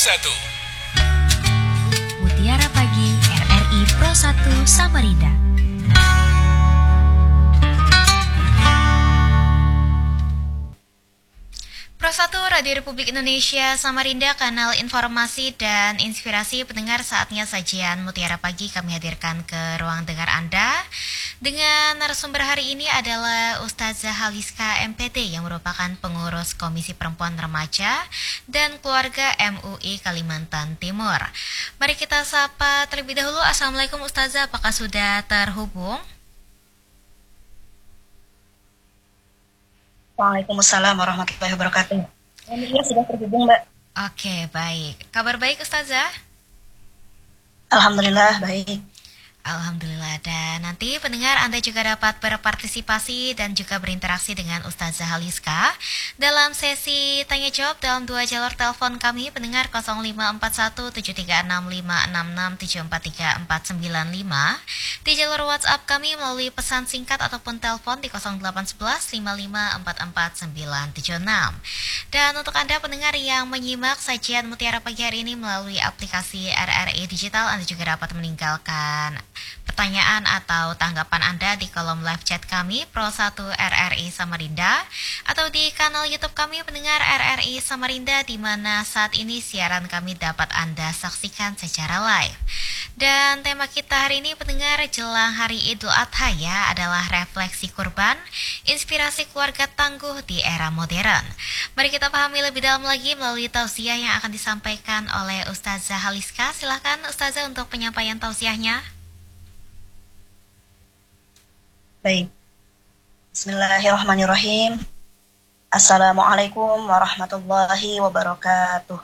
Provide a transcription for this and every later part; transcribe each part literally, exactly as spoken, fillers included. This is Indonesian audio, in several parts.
satu. Mutiara Pagi R R I Pro satu Samarinda. Pro satu Radio Republik Indonesia Samarinda, kanal informasi dan inspirasi pendengar. Saatnya sajian Mutiara Pagi kami hadirkan ke ruang dengar Anda. Dengan narasumber hari ini adalah Ustazah Haliska M P T yang merupakan pengurus Komisi Perempuan Remaja dan Keluarga M U I Kalimantan Timur. Mari kita sapa terlebih dahulu. Assalamualaikum Ustazah, apakah sudah terhubung? Waalaikumsalam warahmatullahi wabarakatuh. Ya, sudah terhubung, Mbak. Oke, baik. Kabar baik Ustazah? Alhamdulillah baik. Alhamdulillah. Dan nanti pendengar Anda juga dapat berpartisipasi dan juga berinteraksi dengan Ustazah Haliska dalam sesi tanya jawab dalam dua jalur telepon kami pendengar nol lima empat satu tujuh tiga enam lima enam enam tujuh empat tiga empat sembilan lima, di jalur WhatsApp kami melalui pesan singkat ataupun telepon di nol delapan satu satu lima lima empat empat sembilan tujuh enam. Dan untuk Anda pendengar yang menyimak sajian Mutiara Pagi hari ini melalui aplikasi R R I Digital, Anda juga dapat meninggalkan pertanyaan atau tanggapan Anda di kolom live chat kami Pro satu R R I Samarinda atau di kanal YouTube kami pendengar R R I Samarinda, di mana saat ini siaran kami dapat Anda saksikan secara live. Dan tema kita hari ini pendengar jelang Hari Idul Adha ya adalah refleksi kurban, inspirasi keluarga tangguh di era modern. Mari kita pahami lebih dalam lagi melalui tausiah yang akan disampaikan oleh Ustazah Haliska. Silakan Ustazah untuk penyampaian tausiahnya. Baik. Bismillahirrahmanirrahim. Assalamualaikum warahmatullahi wabarakatuh.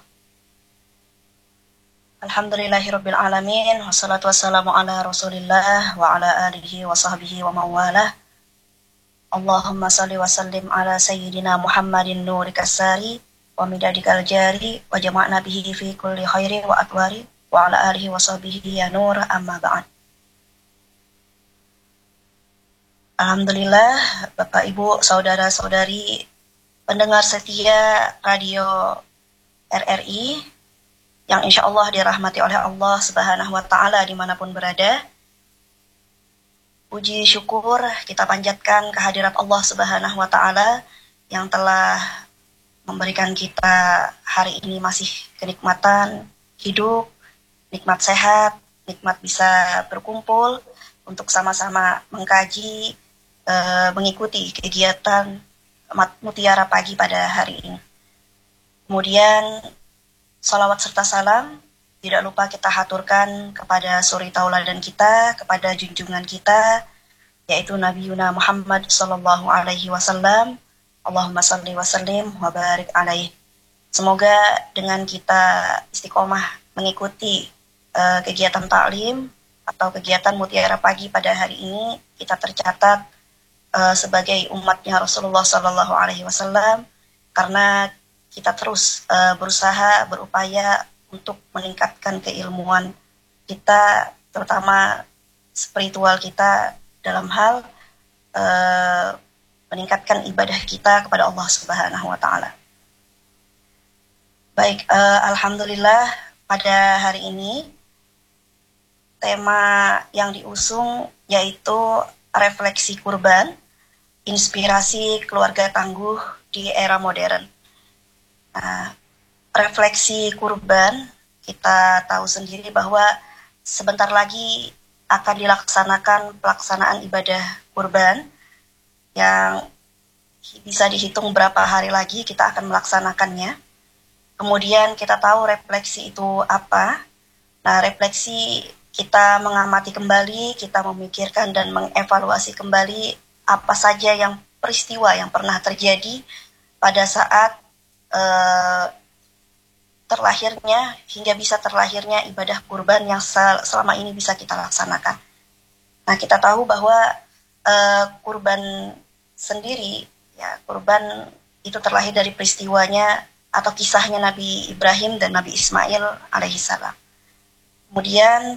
Alhamdulillahirabbil alamin, wassalatu wassalamu ala Rasulillah wa ala alihi wa sahbihi wa mawalah. Allahumma salli wa sallim ala sayyidina Muhammadin nuri kasari wa midadikal jari wa jama'na bihi fi kulli khairi wa atwari wa ala alihi wa sahbihi ya nur amma ba'd. Alhamdulillah, Bapak Ibu, saudara-saudari pendengar setia Radio R R I yang insya Allah dirahmati oleh Allah Subhanahu wa Ta'ala dimanapun berada. Puji syukur kita panjatkan kehadirat Allah Subhanahu wa Ta'ala yang telah memberikan kita hari ini masih kenikmatan hidup, nikmat sehat, nikmat bisa berkumpul untuk sama-sama mengkaji, e, mengikuti kegiatan Mutiara Pagi pada hari ini. Kemudian salawat serta salam tidak lupa kita haturkan kepada suri tauladan kita, kepada junjungan kita, yaitu Nabi Yuna Muhammad sallallahu alaihi wasallam. Allahumma salli wa sallim wa barik alaih. Semoga dengan kita istiqomah mengikuti uh, kegiatan taklim atau kegiatan Mutiara Pagi pada hari ini, kita tercatat uh, sebagai umatnya Rasulullah sallallahu alaihi wasallam, karena kita terus uh, berusaha, berupaya untuk meningkatkan keilmuan kita, terutama spiritual kita, dalam hal uh, meningkatkan ibadah kita kepada Allah Subhanahu wa Ta'ala. Baik, uh, alhamdulillah pada hari ini tema yang diusung yaitu refleksi kurban, inspirasi keluarga tangguh di era modern. Nah, refleksi kurban, kita tahu sendiri bahwa sebentar lagi akan dilaksanakan pelaksanaan ibadah kurban yang bisa dihitung berapa hari lagi kita akan melaksanakannya. Kemudian kita tahu refleksi itu apa. Nah, refleksi kita mengamati kembali, kita memikirkan dan mengevaluasi kembali apa saja yang peristiwa yang pernah terjadi pada saat uh, terlahirnya hingga bisa terlahirnya ibadah kurban yang sel- selama ini bisa kita laksanakan. Nah, kita tahu bahwa uh, kurban sendiri, ya kurban itu terlahir dari peristiwanya atau kisahnya Nabi Ibrahim dan Nabi Ismail alaihissalam. Kemudian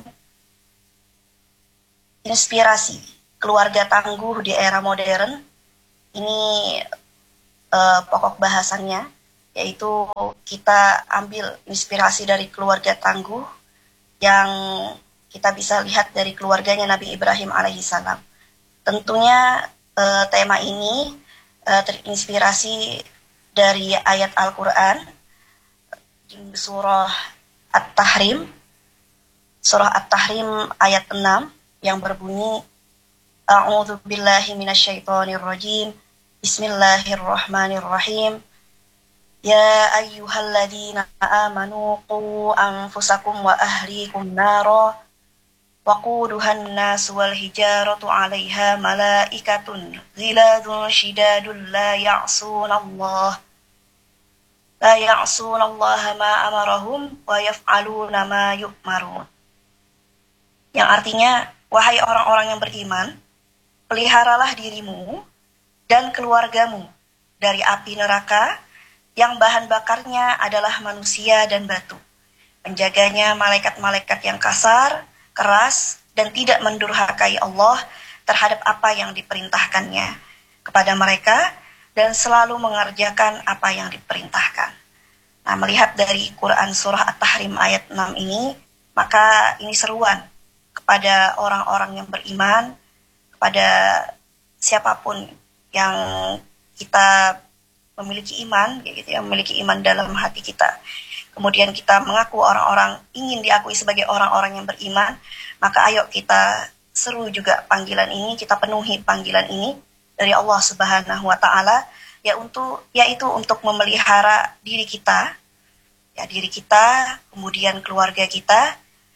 inspirasi keluarga tangguh di era modern, ini uh, pokok bahasannya. yaitu kita ambil inspirasi dari keluarga tangguh yang kita bisa lihat dari keluarganya Nabi Ibrahim alaihissalam. Tentunya uh, tema ini uh, terinspirasi dari ayat Al-Quran di surah At-Tahrim, surah At-Tahrim ayat enam yang berbunyi A'udzu billahi minasyaitonir rajim. Bismillahirrahmanirrahim. Ya ayyuhalladzina amanu qu anfusakum wa ahlikum nara waquduhan nas wal hijaratu 'alaiha malaikatun ghiladun shidadun la ya'sunallaha la ya'sunallaha ma amarahum wa yaf'aluna ma yu'marun. Yang artinya, wahai orang-orang yang beriman, peliharalah dirimu dan keluargamu dari api neraka yang bahan bakarnya adalah manusia dan batu. Penjaganya malaikat-malaikat yang kasar, keras, dan tidak mendurhakai Allah terhadap apa yang diperintahkannya kepada mereka dan selalu mengerjakan apa yang diperintahkan. Nah, melihat dari Quran surah At-Tahrim ayat enam ini, maka ini seruan kepada orang-orang yang beriman, kepada siapapun yang kita memiliki iman, gitu ya, memiliki iman dalam hati kita. Kemudian kita mengaku orang-orang, ingin diakui sebagai orang-orang yang beriman, maka ayo kita seru juga panggilan ini, kita penuhi panggilan ini dari Allah Subhanahu wa taala, ya untuk yaitu untuk memelihara diri kita, ya diri kita, kemudian keluarga kita.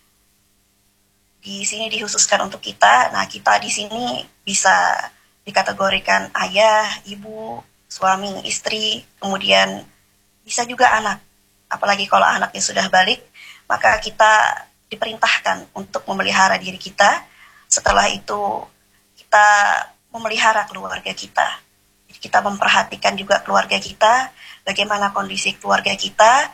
Di sini dikhususkan untuk kita. Nah, kita di sini bisa dikategorikan ayah, ibu, suami, istri, kemudian bisa juga anak. Apalagi kalau anaknya sudah balik, maka kita diperintahkan untuk memelihara diri kita. Setelah itu kita memelihara keluarga kita. Jadi kita memperhatikan juga keluarga kita, bagaimana kondisi keluarga kita,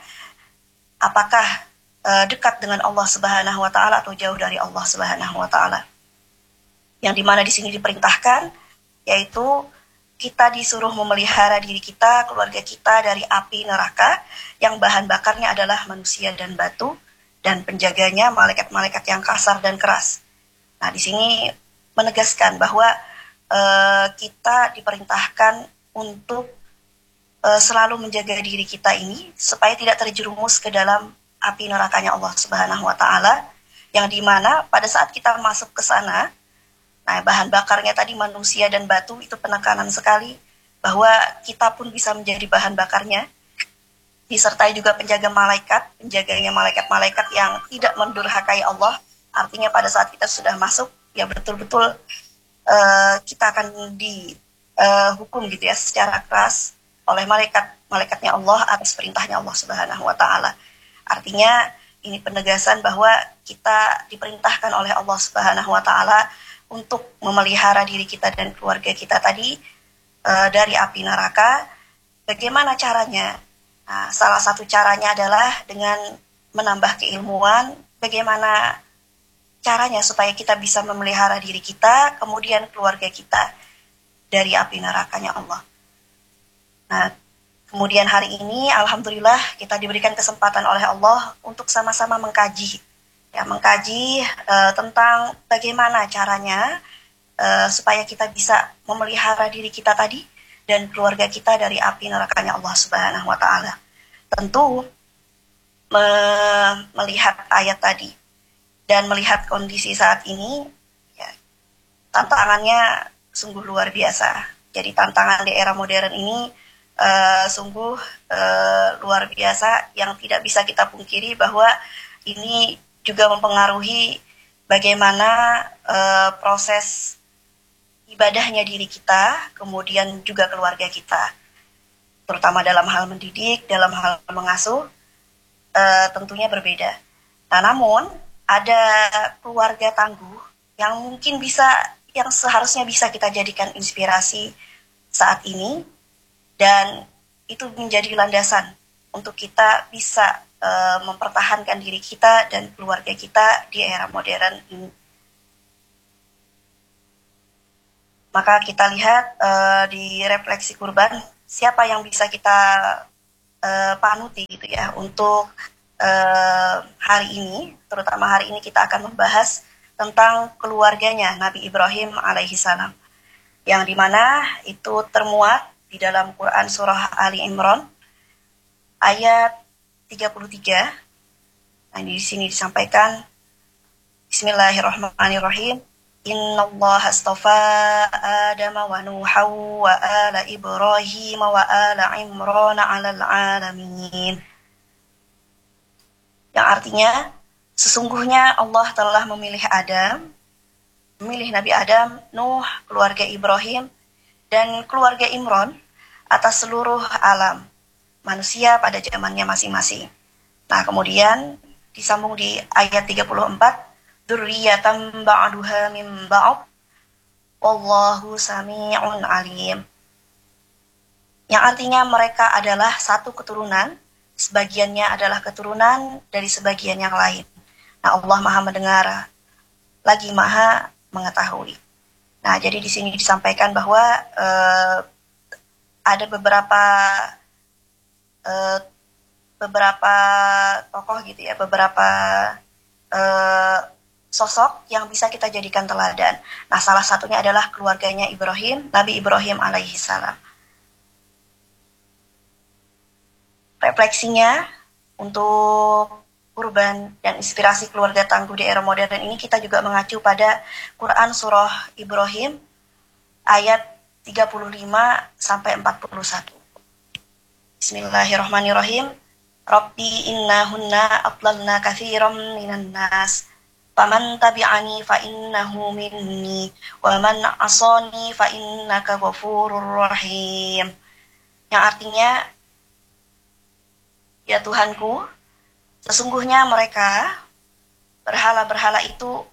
apakah uh, dekat dengan Allah Subhanahu wa taala atau jauh dari Allah Subhanahu wa taala. Yang dimana di sini diperintahkan yaitu kita disuruh memelihara diri kita, keluarga kita dari api neraka yang bahan bakarnya adalah manusia dan batu, dan penjaganya malaikat-malaikat yang kasar dan keras. Nah, di sini menegaskan bahwa uh, kita diperintahkan untuk uh, selalu menjaga diri kita ini supaya tidak terjerumus ke dalam api nerakanya Allah Subhanahu wa taala, yang dimana pada saat kita masuk ke sana, nah bahan bakarnya tadi manusia dan batu, itu penekanan sekali bahwa kita pun bisa menjadi bahan bakarnya, disertai juga penjaga malaikat, penjaganya malaikat-malaikat yang tidak mendurhakai Allah. Artinya pada saat kita sudah masuk, ya betul-betul uh, kita akan dihukum uh, gitu ya secara keras oleh malaikat malaikatnya Allah atas perintahnya Allah Subhanahu wa taala. Artinya ini penegasan bahwa kita diperintahkan oleh Allah Subhanahu wa taala untuk memelihara diri kita dan keluarga kita tadi uh, dari api neraka. Bagaimana caranya? Nah, salah satu caranya adalah dengan menambah keilmuan, bagaimana caranya supaya kita bisa memelihara diri kita, kemudian keluarga kita dari api nerakanya Allah. Nah, kemudian hari ini, alhamdulillah, kita diberikan kesempatan oleh Allah untuk sama-sama mengkaji, ya, mengkaji uh, tentang bagaimana caranya uh, supaya kita bisa memelihara diri kita tadi dan keluarga kita dari api nerakanya Allah Subhanahu wa taala. Tentu me- melihat ayat tadi dan melihat kondisi saat ini, ya, tantangannya sungguh luar biasa. Jadi tantangan di era modern ini uh, sungguh uh, luar biasa, yang tidak bisa kita pungkiri bahwa ini juga mempengaruhi bagaimana uh, proses ibadahnya diri kita, kemudian juga keluarga kita, terutama dalam hal mendidik, dalam hal mengasuh, uh, tentunya berbeda. Nah, namun ada keluarga tangguh yang mungkin bisa, yang seharusnya bisa kita jadikan inspirasi saat ini, dan itu menjadi landasan untuk kita bisa uh, mempertahankan diri kita dan keluarga kita di era modern ini. Maka kita lihat uh, di refleksi kurban, siapa yang bisa kita uh, panuti gitu ya untuk uh, hari ini, terutama hari ini kita akan membahas tentang keluarganya Nabi Ibrahim alaihi salam, yang dimana itu termuat di dalam Quran surah Ali Imran ayat tiga puluh tiga. Nah, di sini disampaikan Bismillahirrahmanirrahim. Innallaha astafa Adama wa Nuha wa ala Ibrahim wa ala Imran 'alal 'alamin. Yang artinya, sesungguhnya Allah telah memilih Adam, memilih Nabi Adam, Nuh, keluarga Ibrahim, dan keluarga Imran atas seluruh alam manusia pada zamannya masing-masing. Nah, kemudian disambung di ayat tiga puluh empat, dzurriyyatan ba'duha min ba'd wallahu sami'un alim. Yang artinya mereka adalah satu keturunan, sebagiannya adalah keturunan dari sebagian yang lain. Nah, Allah Maha mendengar lagi Maha mengetahui. Nah, jadi di sini disampaikan bahwa eh, ada beberapa eh, beberapa tokoh gitu ya, beberapa eh, sosok yang bisa kita jadikan teladan. Nah, salah satunya adalah keluarganya Ibrahim, Nabi Ibrahim alaihi salam. Refleksinya untuk kurban dan inspirasi keluarga tangguh di era modern ini, kita juga mengacu pada Quran surah Ibrahim ayat tiga puluh lima sampai empat puluh satu. Bismillahirrahmanirrahim. Rabbi innahunna adlalna katsiran minan nas. Faman tabi'ani fa innahu minni wa man asani fa innaka ghafurur rahim. Yang artinya, ya Tuhanku, sesungguhnya mereka berhala-berhala itu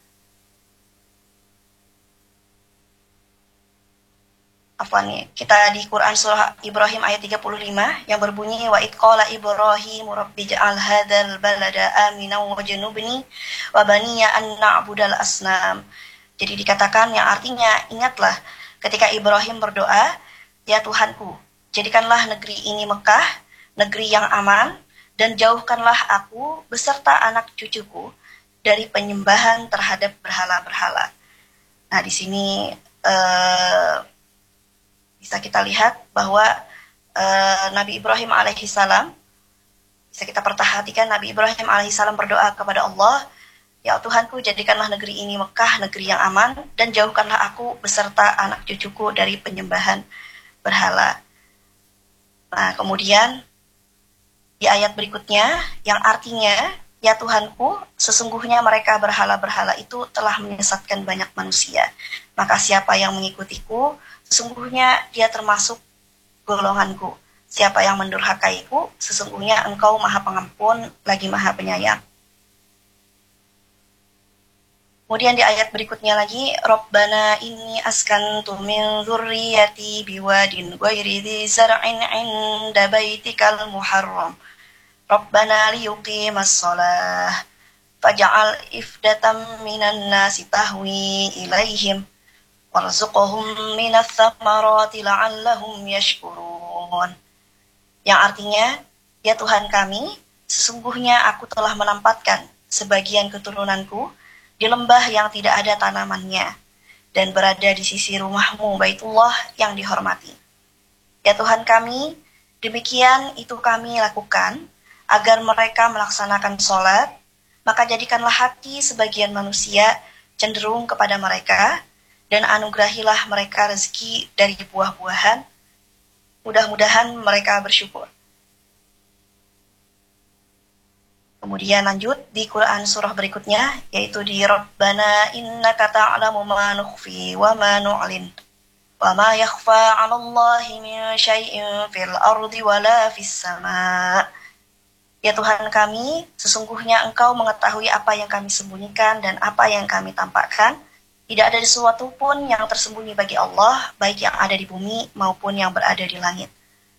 apa nih? Kita di Quran surah Ibrahim ayat tiga puluh lima yang berbunyi wa id qala Ibrahim rabbi ja'al hadzal balada aminan wajnubni wa baniya an na'budal asnam. Jadi dikatakan, yang artinya, ingatlah ketika Ibrahim berdoa, ya Tuhanku, jadikanlah negeri ini Mekah, negeri yang aman, dan jauhkanlah aku beserta anak cucuku dari penyembahan terhadap berhala-berhala. Nah, di sini eh, bisa kita lihat bahwa uh, Nabi Ibrahim alaihissalam, bisa kita perhatikan Nabi Ibrahim alaihissalam berdoa kepada Allah, ya Tuhanku, jadikanlah negeri ini Mekah, negeri yang aman, dan jauhkanlah aku beserta anak cucuku dari penyembahan berhala. Nah, kemudian di ayat berikutnya yang artinya, ya Tuhanku, sesungguhnya mereka berhala-berhala itu telah menyesatkan banyak manusia. Maka siapa yang mengikutiku, sesungguhnya dia termasuk golonganku. Siapa yang mendurhakaiku, sesungguhnya engkau Maha Pengampun lagi Maha Penyayang. Kemudian di ayat berikutnya lagi, Rabbana inni askantu min dzurriyyati biwadin ghairi dzi zar'in 'inda baitikal muharram. Rabbana liyuqimas shalah faj'al ifdatam minan nasi tahwi ilaihim warzuqhum minats tsamarati la'allahum yashkurun. Yang artinya, ya Tuhan kami, sesungguhnya aku telah menempatkan sebagian keturunanku di lembah yang tidak ada tanamannya dan berada di sisi rumahmu Baitullah yang dihormati. Ya Tuhan kami, demikian itu kami lakukan agar mereka melaksanakan sholat, maka jadikanlah hati sebagian manusia cenderung kepada mereka, dan anugerahilah mereka rezeki dari buah-buahan. Mudah-mudahan mereka bersyukur. Kemudian lanjut di Quran surah berikutnya, yaitu di Rabbana innaka ta'lamu ma nukhfi wa ma nu'lin wa ma yakhfa 'alallahi min syai'in fil ardi wala fis sama'. Ya Tuhan kami, sesungguhnya Engkau mengetahui apa yang kami sembunyikan dan apa yang kami tampakkan. Tidak ada sesuatu pun yang tersembunyi bagi Allah, baik yang ada di bumi maupun yang berada di langit.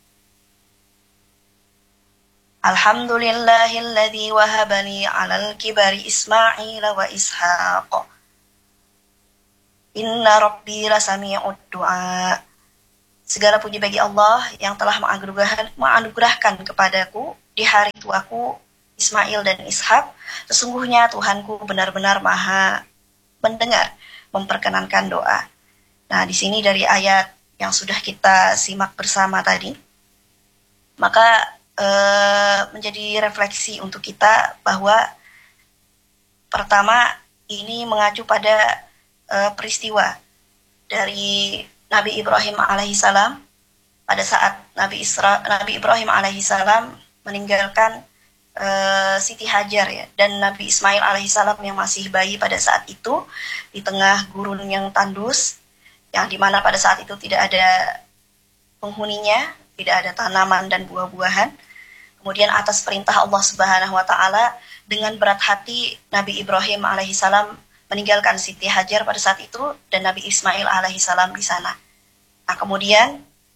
Alhamdulillahilladzi wahabani 'alal kibari Ismail wa Ishaq. Inna rabbi lasami'ud du'a. Segala puji bagi Allah yang telah menganugerahkan, menganugerahkan kepadaku di hari tuaku Ismail dan Ishak. Sesungguhnya Tuhanku benar-benar maha mendengar, memperkenankan doa. Nah, di sini dari ayat yang sudah kita simak bersama tadi, maka e, menjadi refleksi untuk kita bahwa pertama ini mengacu pada e, peristiwa dari Nabi Ibrahim alaihissalam pada saat Nabi, Isra, Nabi Ibrahim alaihissalam meninggalkan e, Siti Hajar ya, dan Nabi Ismail alaihissalam yang masih bayi pada saat itu di tengah gurun yang tandus, yang dimana pada saat itu tidak ada penghuninya, tidak ada tanaman dan buah-buahan. Kemudian atas perintah Allah Subhanahu wa taala, dengan berat hati Nabi Ibrahim alaihissalam meninggalkan Siti Hajar pada saat itu dan Nabi Ismail alaihissalam di sana. Nah, kemudian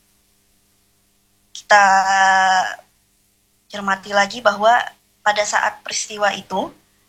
kita cermati lagi bahwa pada saat peristiwa itu,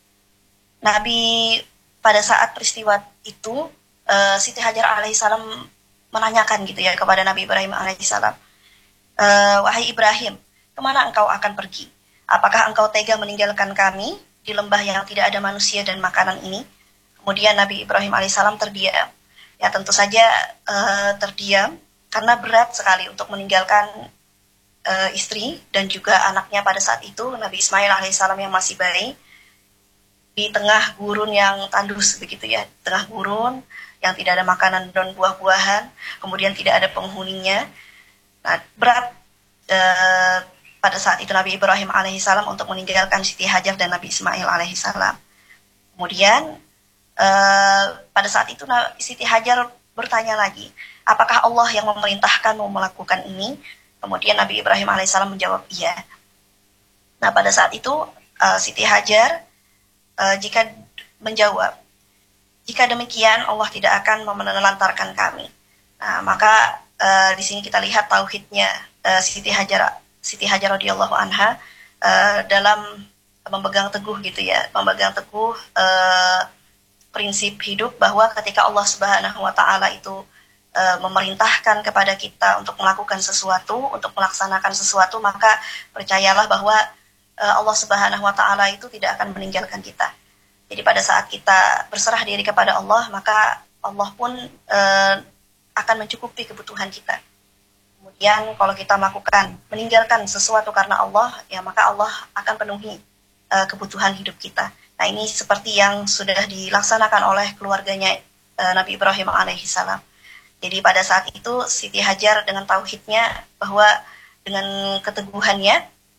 Nabi pada saat peristiwa itu uh, Siti Hajar alaihissalam menanyakan gitu ya kepada Nabi Ibrahim alaihissalam, e, wahai Ibrahim, kemana engkau akan pergi? Apakah engkau tega meninggalkan kami di lembah yang tidak ada manusia dan makanan ini? Kemudian Nabi Ibrahim alaihissalam terdiam. Ya tentu saja e, terdiam karena berat sekali untuk meninggalkan e, istri dan juga anaknya pada saat itu, Nabi Ismail alaihissalam yang masih bayi, di tengah gurun yang tandus begitu ya, tengah gurun yang tidak ada makanan dan buah-buahan, kemudian tidak ada penghuninya. Nah, berat e, pada saat itu Nabi Ibrahim alaihissalam untuk meninggalkan Siti Hajar dan Nabi Ismail alaihissalam. Kemudian e, pada saat itu Siti Hajar bertanya lagi, apakah Allah yang memerintahkanmu melakukan ini? Kemudian Nabi Ibrahim alaihissalam menjawab iya. Nah, pada saat itu e, Siti Hajar e, jika menjawab, jika demikian Allah tidak akan menelantarkan kami. Nah, maka uh, di sini kita lihat tauhidnya uh, Siti Hajar, Siti Hajar radhiyallahu anha uh, dalam memegang teguh gitu ya, memegang teguh uh, prinsip hidup bahwa ketika Allah Subhanahu wa taala itu uh, memerintahkan kepada kita untuk melakukan sesuatu, untuk melaksanakan sesuatu, maka percayalah bahwa uh, Allah Subhanahu wa taala itu tidak akan meninggalkan kita. Jadi pada saat kita berserah diri kepada Allah, maka Allah pun e, akan mencukupi kebutuhan kita. Kemudian kalau kita melakukan, meninggalkan sesuatu karena Allah, ya maka Allah akan penuhi e, kebutuhan hidup kita. Nah, ini seperti yang sudah dilaksanakan oleh keluarganya e, Nabi Ibrahim alaihissalam. Jadi pada saat itu Siti Hajar dengan tauhidnya bahwa dengan keteguhannya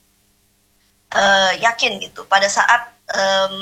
e, yakin gitu pada saat e,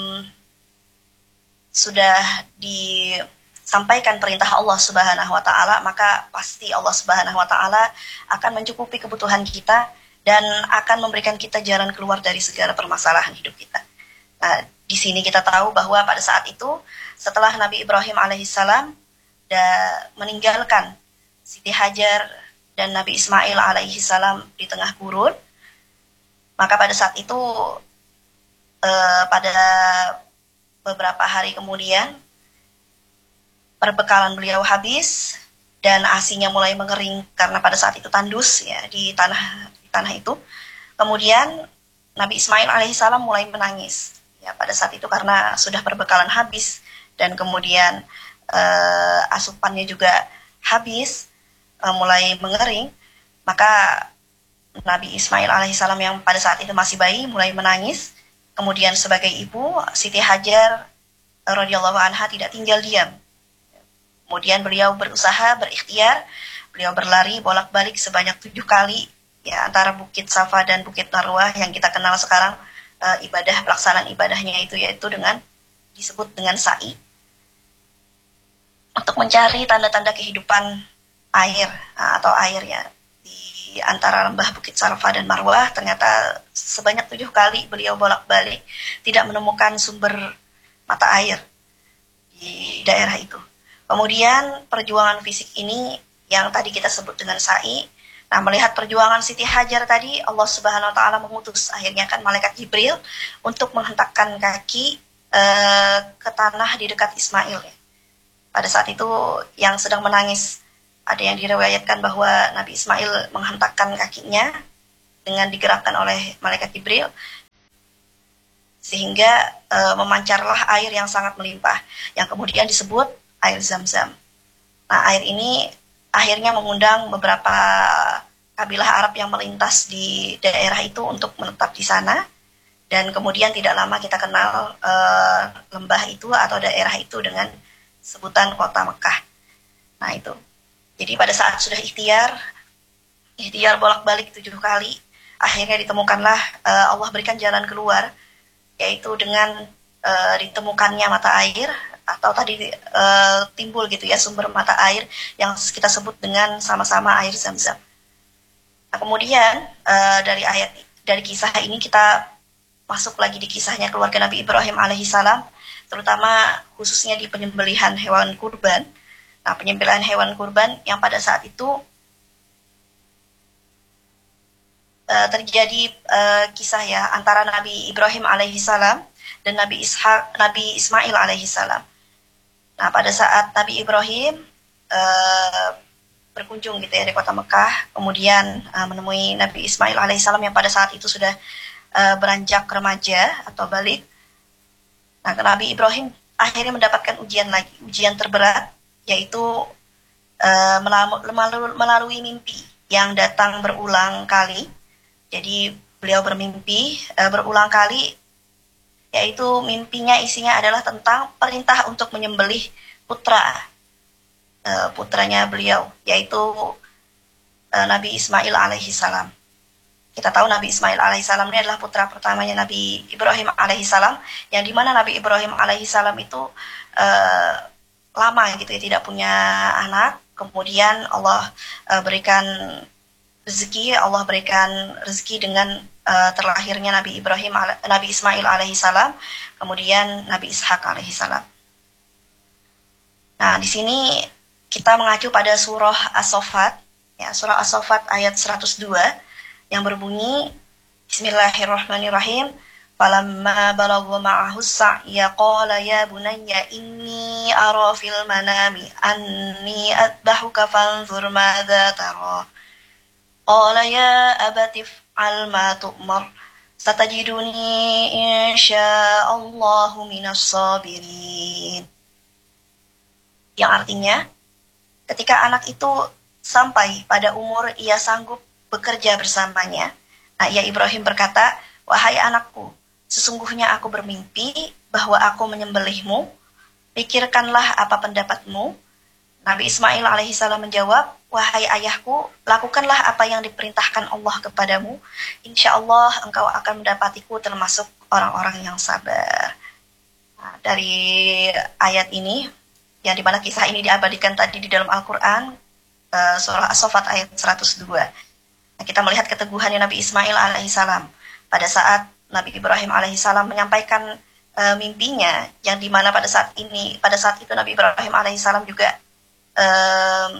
sudah disampaikan perintah Allah Subhanahu wa taala, maka pasti Allah Subhanahu wa taala akan mencukupi kebutuhan kita dan akan memberikan kita jalan keluar dari segala permasalahan hidup kita. Nah, di sini kita tahu bahwa pada saat itu setelah Nabi Ibrahim alaihissalam meninggalkan Siti Hajar dan Nabi Ismail alaihissalam di tengah gurun, maka pada saat itu eh, pada beberapa hari kemudian perbekalan beliau habis dan asinya mulai mengering karena pada saat itu tandus ya di tanah di tanah itu. Kemudian Nabi Ismail alaihissalam mulai menangis ya pada saat itu karena sudah perbekalan habis dan kemudian eh, asupannya juga habis, eh, mulai mengering. Maka Nabi Ismail alaihissalam yang pada saat itu masih bayi mulai menangis. Kemudian sebagai ibu, Siti Hajar radhiyallahu anha tidak tinggal diam. Kemudian beliau berusaha, berikhtiar, beliau berlari bolak-balik sebanyak tujuh kali ya antara Bukit Safa dan Bukit Marwah yang kita kenal sekarang, e, ibadah pelaksanaan ibadahnya itu yaitu dengan disebut dengan sa'i, untuk mencari tanda-tanda kehidupan air atau air ya di antara lembah Bukit Safa dan Marwah. Ternyata sebanyak tujuh kali beliau bolak-balik tidak menemukan sumber mata air di daerah itu. Kemudian perjuangan fisik ini yang tadi kita sebut dengan sa'i. Nah, melihat perjuangan Siti Hajar tadi, Allah Subhanahu wa taala mengutus akhirnya kan malaikat Jibril untuk menghentakkan kaki uh, ke tanah di dekat Ismail ya. Pada saat itu yang sedang menangis Ada yang diriwayatkan bahwa Nabi Ismail menghentakkan kakinya dengan digerakkan oleh malaikat Jibril, sehingga e, memancarlah air yang sangat melimpah, yang kemudian disebut air Zam-Zam. Nah, air ini akhirnya mengundang beberapa kabilah Arab yang melintas di daerah itu untuk menetap di sana, dan kemudian tidak lama kita kenal e, lembah itu atau daerah itu dengan sebutan kota Mekah. Nah itu. Jadi pada saat sudah ikhtiar, ikhtiar bolak-balik tujuh kali, akhirnya ditemukanlah uh, Allah berikan jalan keluar, yaitu dengan uh, ditemukannya mata air, atau tadi uh, timbul gitu ya sumber mata air yang kita sebut dengan sama-sama air Zam-Zam. Nah, kemudian uh, dari ayat dari kisah ini kita masuk lagi di kisahnya keluarga Nabi Ibrahim alaihissalam, terutama khususnya di penyembelihan hewan kurban. Nah, penyembelihan hewan kurban yang pada saat itu uh, terjadi uh, kisah ya antara Nabi Ibrahim alaihissalam dan Nabi Ishak, Nabi Ismail alaihissalam. Nah, pada saat Nabi Ibrahim uh, berkunjung gitu ya di kota Mekah, kemudian uh, menemui Nabi Ismail alaihissalam yang pada saat itu sudah uh, beranjak remaja atau balik. Nah, Nabi Ibrahim akhirnya mendapatkan ujian lagi, ujian terberat, yaitu uh, melalui, melalui mimpi yang datang berulang kali. Jadi beliau bermimpi uh, berulang kali, yaitu mimpinya isinya adalah tentang perintah untuk menyembelih putra, uh, putranya beliau, yaitu uh, Nabi Ismail alaihissalam. Kita tahu Nabi Ismail alaihissalam ini adalah putra pertamanya Nabi Ibrahim alaihissalam, yang dimana Nabi Ibrahim alaihissalam itu uh, lama gitu ya tidak punya anak, kemudian Allah uh, berikan rezeki, Allah berikan rezeki dengan uh, terlahirnya Nabi Ibrahim, Nabi Ismail alaihissalam, kemudian Nabi Ishak alaihissalam. Nah, di sini kita mengacu pada surah As-Saffat, ya, surah As-Saffat ayat seratus dua yang berbunyi Bismillahirrahmanirrahim. Falamma balagha ma'ahu as-sa'ya qala ya bunayya inni ara fil manami anni adbahuka fanzur madza tara. Qala ya abati fa'al ma tu'mar satajiduni insyaallahu minas sabirin. Yang artinya, ketika anak itu sampai pada umur ia sanggup bekerja bersamanya, nah ya Ibrahim berkata, wahai anakku, sesungguhnya aku bermimpi bahwa aku menyembelihmu, pikirkanlah apa pendapatmu. Nabi Ismail alaihissalam menjawab, wahai ayahku, lakukanlah apa yang diperintahkan Allah kepadamu, insya Allah engkau akan mendapatiku termasuk orang-orang yang sabar. Nah, dari ayat ini, yang dimana kisah ini diabadikan tadi di dalam Al-Quran, uh, surah As-Saffat ayat seratus dua. Nah, kita melihat keteguhannya Nabi Ismail alaihissalam pada saat Nabi Ibrahim alaihissalam menyampaikan uh, mimpinya, yang dimana pada saat ini, pada saat itu Nabi Ibrahim alaihissalam juga um,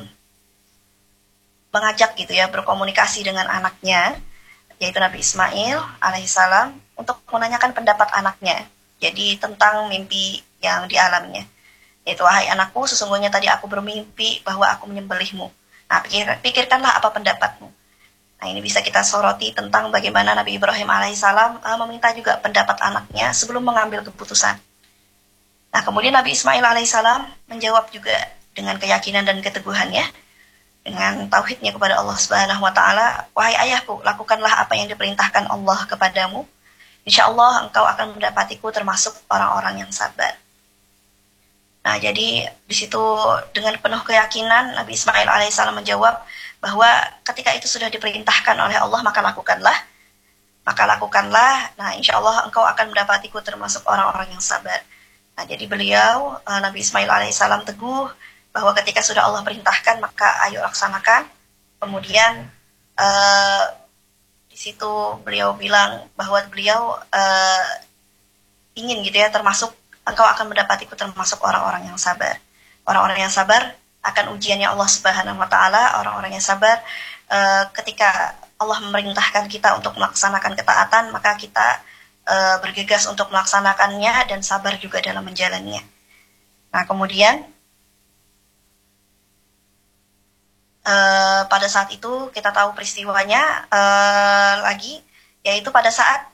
mengajak gitu ya, berkomunikasi dengan anaknya, yaitu Nabi Ismail alaihissalam, untuk menanyakan pendapat anaknya, jadi tentang mimpi yang dialaminya. Yaitu, wahai anakku, sesungguhnya tadi aku bermimpi bahwa aku menyembelihmu. Nah, pikir, pikirkanlah apa pendapatmu. Nah, ini bisa kita soroti tentang bagaimana Nabi Ibrahim alaihissalam uh, meminta juga pendapat anaknya sebelum mengambil keputusan. Nah, kemudian Nabi Ismail alaihissalam menjawab juga dengan keyakinan dan keteguhannya, dengan tauhidnya kepada Allah Subhanahu wa taala, wahai ayahku, lakukanlah apa yang diperintahkan Allah kepadamu. Insya Allah engkau akan mendapatiku termasuk orang-orang yang sabar. Nah, jadi di situ dengan penuh keyakinan Nabi Ismail alaihissalam menjawab bahwa ketika itu sudah diperintahkan oleh Allah, maka lakukanlah. Maka lakukanlah, nah insya Allah engkau akan mendapatiku termasuk orang-orang yang sabar. Nah, jadi beliau, Nabi Ismail alaihissalam teguh bahwa ketika sudah Allah perintahkan, maka ayo laksanakan. Kemudian uh, di situ beliau bilang bahwa beliau uh, ingin gitu ya, termasuk engkau akan mendapatiku termasuk orang-orang yang sabar. Orang-orang yang sabar akan ujiannya Allah Subhanahu wa taala, orang-orang yang sabar uh, ketika Allah memerintahkan kita untuk melaksanakan ketaatan, maka kita uh, bergegas untuk melaksanakannya dan sabar juga dalam menjalannya. Nah, kemudian uh, pada saat itu kita tahu peristiwanya uh, lagi, yaitu pada saat